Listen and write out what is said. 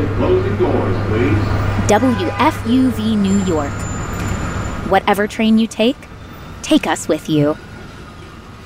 closing doors, please. WFUV New York. Whatever train you take us with you.